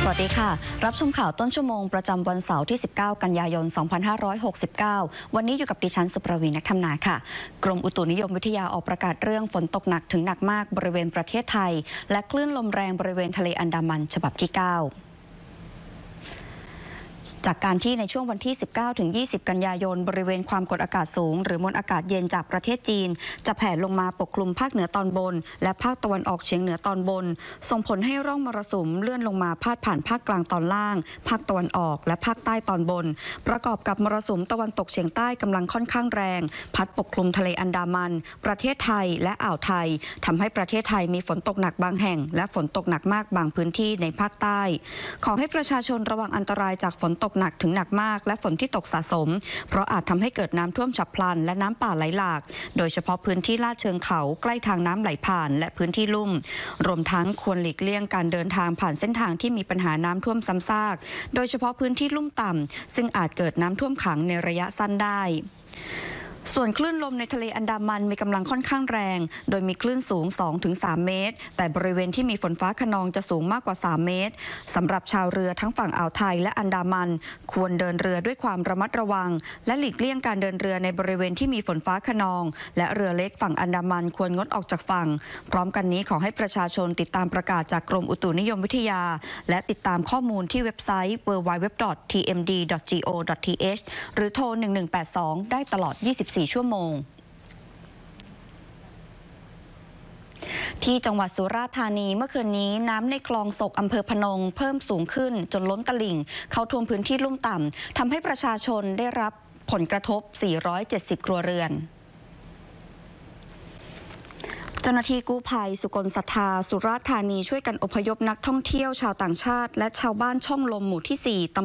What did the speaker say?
สวัสดีค่ะรับชมข่าวต้นชั่วโมงประจำวันเสาร์ที่ 19 กันยายน 2569 วันนี้อยู่กับดิฉันสุประวี นักธรรมนาค่ะกรมอุตุนิยมวิทยาออกประกาศเรื่องฝนตกหนักถึงหนักมากบริเวณประเทศไทยและคลื่นลมแรงบริเวณทะเลอันดามันฉบับที่ 9จากการที่ในช่วงวันที่ 19-20 กันยายนบริเวณความกดอากาศสูงหรือมวลอากาศเย็นจากประเทศจีนจะแผ่ลงมาปกคลุมภาคเหนือตอนบนและภาคตะวันออกเฉียงเหนือตอนบนส่งผลให้ร่องมรสุมเลื่อนลงมาพาดผ่านภาคกลางตอนล่างภาคตะวันออกและภาคใต้ตอนบนประกอบกับมรสุมตะวันตกเฉียงใต้กำลังค่อนข้างแรงพัดปกคลุมทะเลอันดามันประเทศไทยและอ่าวไทยทำให้ประเทศไทยมีฝนตกหนักบางแห่งและฝนตกหนักมากบางพื้นที่ในภาคใต้ขอให้ประชาชนระวังอันตรายจากฝนตกหนักถึงหนักมากและฝนที่ตกสะสมเพราะอาจทำให้เกิดน้ำท่วมฉับพลันและน้ำป่าไหลหลากโดยเฉพาะพื้นที่ลาดเชิงเขาใกล้ทางน้ำไหลผ่านและพื้นที่ลุ่มรวมทั้งควรหลีกเลี่ยงการเดินทางผ่านเส้นทางที่มีปัญหาน้ำท่วมซ้ำซากโดยเฉพาะพื้นที่ลุ่มต่ำซึ่งอาจเกิดน้ำท่วมขังในระยะสั้นได้ส่วนคลื่นลมในทะเลอันดามันมีกำลังค่อนข้างแรงโดยมีคลื่นสูง 2-3 เมตรแต่บริเวณที่มีฝนฟ้าคะนองจะสูงมากกว่า 3 เมตรสำหรับชาวเรือทั้งฝั่งอ่าวไทยและอันดามันควรเดินเรือด้วยความระมัดระวังและหลีกเลี่ยงการเดินเรือในบริเวณที่มีฝนฟ้าคะนองและเรือเล็กฝั่งอันดามันควรงดออกจากฝั่งพร้อมกันนี้ขอให้ประชาชนติดตามประกาศจากกรมอุตุนิยมวิทยาและติดตามข้อมูลที่เว็บไซต์ www.tmd.go.th หรือโทร 1182 ได้ตลอด 24 ชั่วโมงที่จังหวัดสุราษฎร์ธานีเมื่อคืนนี้น้ำในคลองศกอำเภอพนงเพิ่มสูงขึ้นจนล้นตลิ่งเข้าท่วมพื้นที่ลุ่มต่ำทำให้ประชาชนได้รับผลกระทบ 470 ครัวเรือนเจ้าหน้าที่กู้ภัยสุกลศรัทธาสุราษฎร์ธานีช่วยกันอพยพนักท่องเที่ยวชาวต่างชาติและชาวบ้านช่องลมหมู่ที่ 4